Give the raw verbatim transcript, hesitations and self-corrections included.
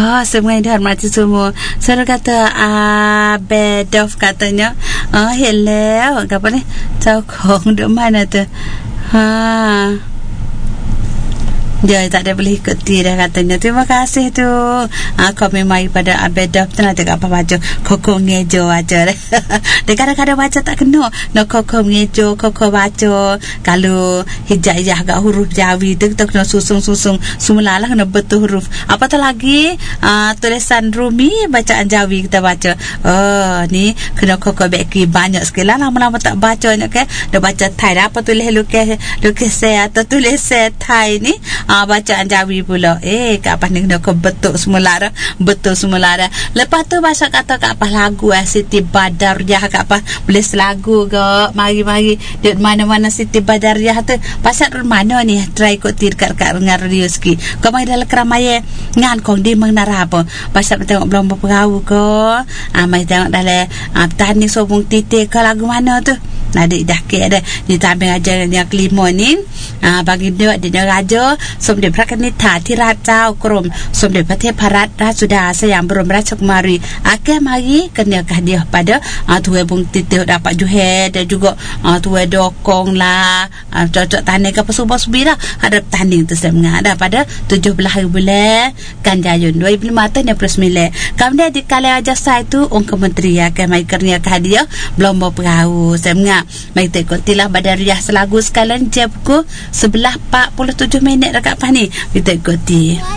Oh, semua yang dihormati semua. Saya kata Abedov katanya. Oh, hello. Apa ni? Cokong duk mana tu? Ha. Dia tak ada boleh ikuti dah katanya. Terima kasih tu. Ha, kami mai pada Abedov tu nanti apa baca kokong ngejo aja. Dia kadang-kadang baca tak kena. No kokong ngejo, kokong baca. Kalau hijab-hijab agak huruf Jawi tu kita kena susung-susung semula lah kena betul huruf. Apatah lagi uh, tulisan Rumi bacaan Jawi kita baca. Oh, ni kena kokong beki banyak sekali lah. Lama-lama tak baca nak ke. Dia baca Thai dah apa tulis lukis lukis saya atau tulis saya Thai ni. Ah, bacaan Jawi pula. Eh, kat apa ni kena betul semula dah. Betul semula dah. Lepas tu bahasa kata kat apa lagu eh, Siti Badariah kat apa boleh selagu ke. Mari-mari di mana-mana Siti Badariah tu. Pasal mana ni try ikut tir kat dengan radio ski. Kau mai dalam keramaian ngan kong di mengenara apa. Pasal tengok belum berperahu ke. Ah, mai tengok dalam ah, tani sobung titik ke lagu mana tu. Adik dah ke ada di tamping aja yang kelima ni. Ah, bagi dia dia raja สมเด็จพระนิธิธิราชเจ้ากรมสมเด็จพระเทพรัตนราชสุดาสยามบรมราชกุมารีakan mari kena hadiah pada uh, tuai bung titih dapat juhe dan juga uh, tuai dokong lah uh, cocok tanding ke pasubah subira hadap tanding tu saya mengada pada tujuh belas hari bulan Kanjayun dua ribu lima belas sembilan kemudian di kala aja saya tu orang kementerian akan mari kena hadiah belum berperahu saya mengah mari ikutilah Badariah selagu sekalian jam pukul sebelas empat puluh tujuh minit dekat apa ni kita ikuti